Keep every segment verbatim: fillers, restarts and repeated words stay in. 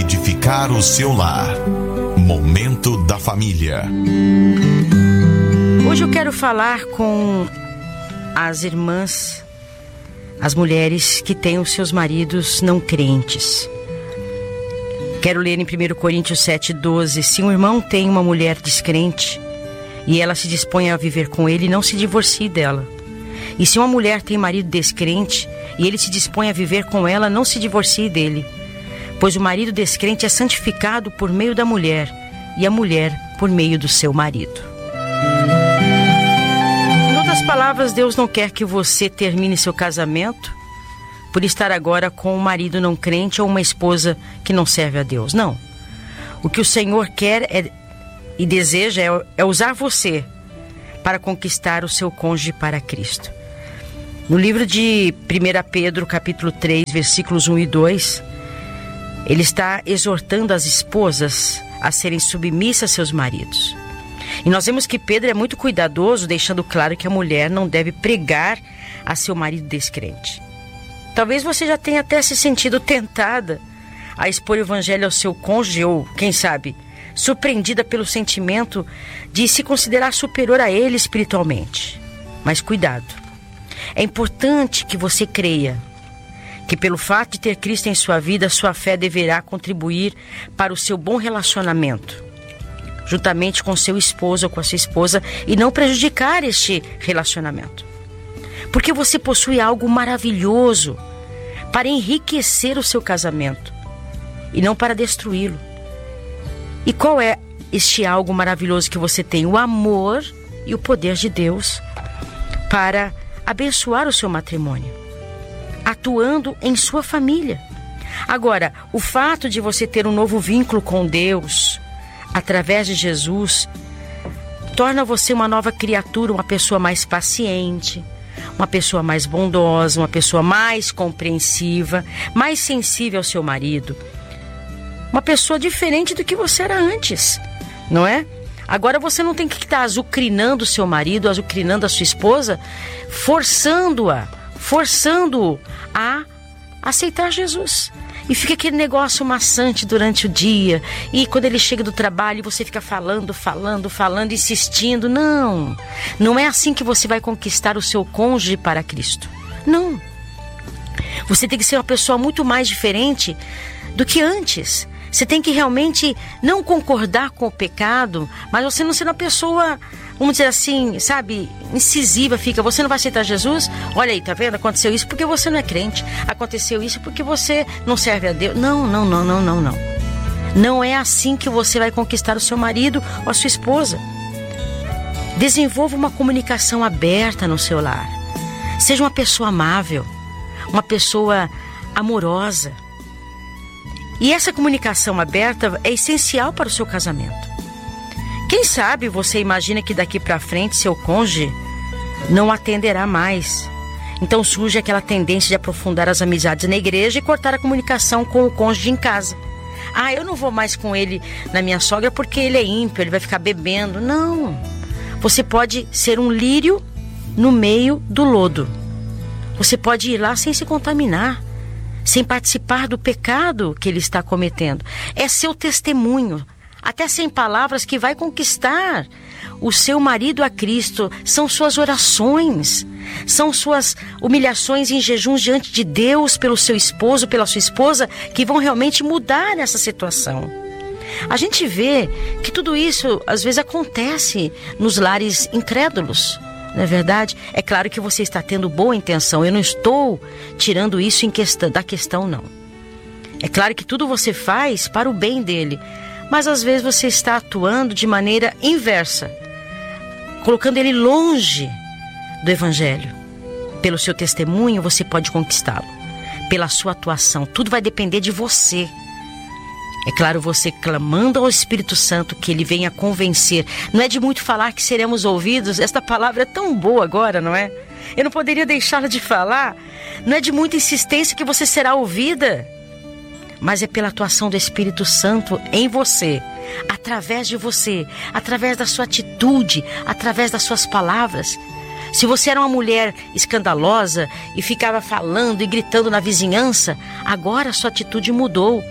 edificar o seu lar. Momento da Família. Hoje eu quero falar com as irmãs, as mulheres que têm os seus maridos não crentes. Quero ler em primeiro Coríntios sete, doze. Se um irmão tem uma mulher descrente e ela se dispõe a viver com ele, não se divorcie dela. E se uma mulher tem marido descrente e ele se dispõe a viver com ela, não se divorcie dele. Pois o marido descrente é santificado por meio da mulher e a mulher por meio do seu marido. Em outras palavras, Deus não quer que você termine seu casamento por estar agora com um marido não crente ou uma esposa que não serve a Deus. Não. O que o Senhor quer é, e deseja é, é usar você para conquistar o seu cônjuge para Cristo. No livro de primeiro Pedro, capítulo três, versículos um e dois, ele está exortando as esposas a serem submissas a seus maridos. E nós vemos que Pedro é muito cuidadoso, deixando claro que a mulher não deve pregar a seu marido descrente. Talvez você já tenha até se sentido tentada a expor o evangelho ao seu cônjuge ou, quem sabe, surpreendida pelo sentimento de se considerar superior a ele espiritualmente. Mas cuidado, é importante que você creia que pelo fato de ter Cristo em sua vida, sua fé deverá contribuir para o seu bom relacionamento, juntamente com seu esposo ou com a sua esposa, e não prejudicar este relacionamento. Porque você possui algo maravilhoso para enriquecer o seu casamento e não para destruí-lo. E qual é este algo maravilhoso que você tem? O amor e o poder de Deus para abençoar o seu matrimônio, atuando em sua família. Agora, o fato de você ter um novo vínculo com Deus, através de Jesus, torna você uma nova criatura, uma pessoa mais paciente, uma pessoa mais bondosa, uma pessoa mais compreensiva, mais sensível ao seu marido, uma pessoa diferente do que você era antes, não é? Agora você não tem que estar azucrinando o seu marido, azucrinando a sua esposa, forçando-a, forçando-o a aceitar Jesus. E fica aquele negócio maçante durante o dia. E quando ele chega do trabalho, você fica falando, falando, falando, insistindo. Não, não é assim que você vai conquistar o seu cônjuge para Cristo. Não. Você tem que ser uma pessoa muito mais diferente do que antes. Você tem que realmente não concordar com o pecado, mas você não ser uma pessoa, vamos dizer assim, sabe, incisiva, fica, você não vai aceitar Jesus? Olha aí, tá vendo? Aconteceu isso porque você não é crente. Aconteceu isso porque você não serve a Deus. Não, não, não, não, não, não. Não é assim que você vai conquistar o seu marido ou a sua esposa. Desenvolva uma comunicação aberta no seu lar. Seja uma pessoa amável, uma pessoa amorosa. E essa comunicação aberta é essencial para o seu casamento. Quem sabe você imagina que daqui para frente seu cônjuge não atenderá mais. Então surge aquela tendência de aprofundar as amizades na igreja e cortar a comunicação com o cônjuge em casa. Ah, eu não vou mais com ele na minha sogra porque ele é ímpio, ele vai ficar bebendo. Não. Você pode ser um lírio no meio do lodo. Você pode ir lá sem se contaminar, sem participar do pecado que ele está cometendo. É seu testemunho, até sem palavras, que vai conquistar o seu marido a Cristo. São suas orações, são suas humilhações em jejuns diante de Deus pelo seu esposo, pela sua esposa, que vão realmente mudar essa situação. A gente vê que tudo isso às vezes acontece nos lares incrédulos. Não é verdade? É claro que você está tendo boa intenção. Eu não estou tirando isso em questão, da questão, não. É claro que tudo você faz para o bem dele. Mas às vezes você está atuando de maneira inversa, colocando ele longe do evangelho. Pelo seu testemunho você pode conquistá-lo. Pela sua atuação. Tudo vai depender de você. É claro, você clamando ao Espírito Santo que ele venha convencer. Não é de muito falar que seremos ouvidos. Esta palavra é tão boa agora, não é? Eu não poderia deixá-la de falar. Não é de muita insistência que você será ouvida. Mas é pela atuação do Espírito Santo em você, através de você, através da sua atitude, através das suas palavras. Se você era uma mulher escandalosa e ficava falando e gritando na vizinhança, agora a sua atitude mudou.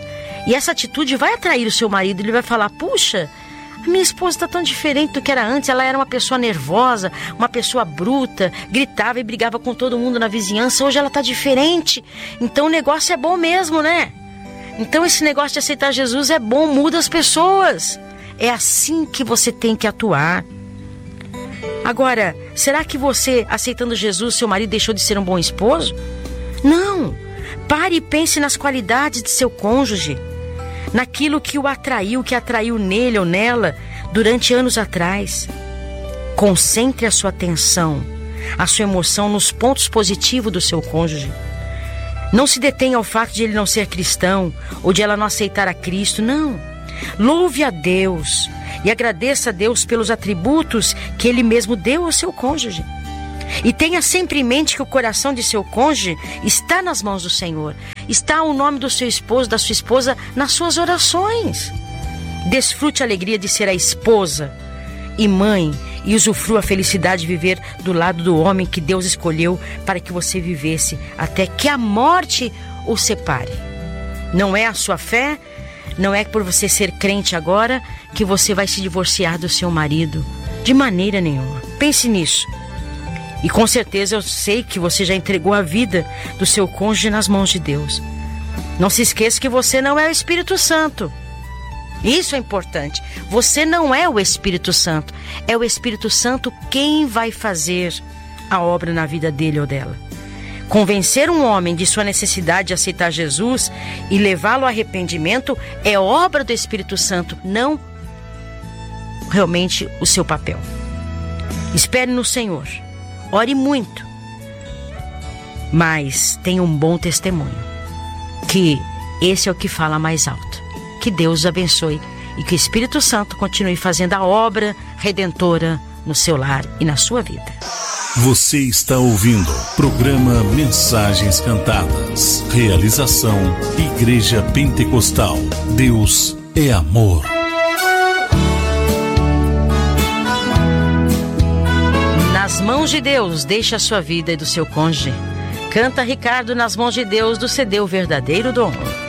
E essa atitude vai atrair o seu marido. Ele vai falar: puxa, a minha esposa está tão diferente do que era antes. Ela era uma pessoa nervosa, uma pessoa bruta, gritava e brigava com todo mundo na vizinhança. Hoje ela está diferente. Então o negócio é bom mesmo, né? Então esse negócio de aceitar Jesus é bom, muda as pessoas. É assim que você tem que atuar. Agora, será que você, aceitando Jesus, seu marido deixou de ser um bom esposo? Não. Pare e pense nas qualidades de seu cônjuge, naquilo que o atraiu, que atraiu nele ou nela durante anos atrás. Concentre a sua atenção, a sua emoção nos pontos positivos do seu cônjuge. Não se detenha ao fato de ele não ser cristão ou de ela não aceitar a Cristo, não. Louve a Deus e agradeça a Deus pelos atributos que Ele mesmo deu ao seu cônjuge. E tenha sempre em mente que o coração de seu cônjuge está nas mãos do Senhor. Está o nome do seu esposo, da sua esposa, nas suas orações. Desfrute a alegria de ser a esposa e mãe e usufrua a felicidade de viver do lado do homem que Deus escolheu para que você vivesse até que a morte o separe. Não é a sua fé, não é por você ser crente agora que você vai se divorciar do seu marido. De maneira nenhuma. Pense nisso. E com certeza eu sei que você já entregou a vida do seu cônjuge nas mãos de Deus. Não se esqueça que você não é o Espírito Santo. Isso é importante. Você não é o Espírito Santo. É o Espírito Santo quem vai fazer a obra na vida dele ou dela. Convencer um homem de sua necessidade de aceitar Jesus e levá-lo ao arrependimento é obra do Espírito Santo, não realmente o seu papel. Espere no Senhor. Ore muito. Mas tenha um bom testemunho. Que esse é o que fala mais alto. Que Deus os abençoe e que o Espírito Santo continue fazendo a obra redentora no seu lar e na sua vida. Você está ouvindo programa Mensagens Cantadas. Realização Igreja Pentecostal. Deus é amor. Nas mãos de Deus, deixe a sua vida e do seu cônjuge. Canta Ricardo, Nas Mãos de Deus, do C D O Verdadeiro Dom.